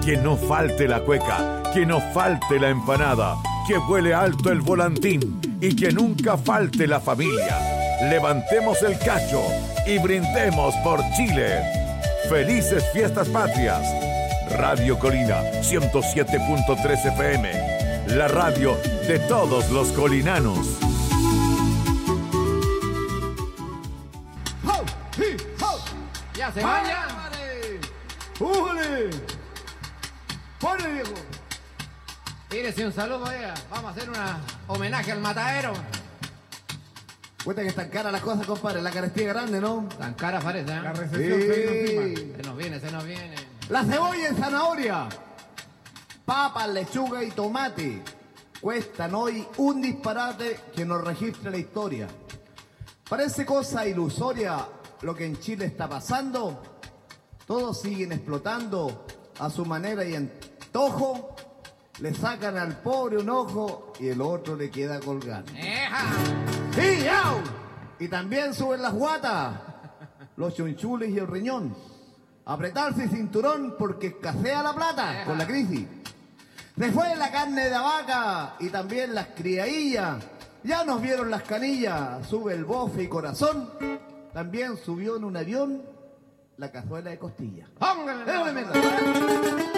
Que no falte la cueca, que no falte la empanada, que vuele alto el volantín y que nunca falte la familia. Levantemos el cacho y brindemos por Chile. ¡Felices Fiestas Patrias! Radio Colina 107.3 FM, la radio de todos los colinanos. ¡Ya se vayan! ¡Újale! ¡Pone, viejo! Tírese un saludo, oiga. Vamos a hacer un homenaje al matadero. Cuenta que están caras las cosas, compadre. La carestía grande, ¿no? Tan cara parece, ¿eh? La recepción se vino encima. Se nos viene. La cebolla en zanahoria, papas, lechuga y tomate cuestan hoy un disparate que nos registra la historia. Parece cosa ilusoria lo que en Chile está pasando. Todos siguen explotando a su manera y antojo. Le sacan al pobre un ojo y el otro le queda colgando. ¡Eja! ¡Sí, yao! Y también suben las guatas, los chunchules y el riñón. Apretarse el cinturón porque escasea la plata con la crisis. Se fue la carne de la vaca y también las criadillas. Ya nos vieron las canillas. Sube el bofe y corazón. También subió en un avión la cazuela de costilla. ¡Póngale! ¡Déjame,